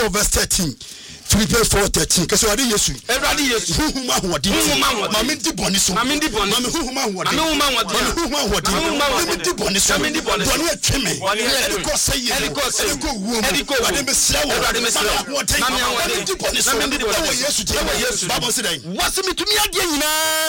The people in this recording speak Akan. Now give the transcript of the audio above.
4 verse 13. Philippians 4:13. Kasi wadi Yesu. Ewurade Yesu. Huhuma hodi. Mami di boni so. Mami huhuma hodi. Mami di boni so. Boni etweme. Ediko seye. Ediko wuo. Ade mesra wo. Mami di boni so. Yesu. Bible say that. Wasi mitumi ade nyina.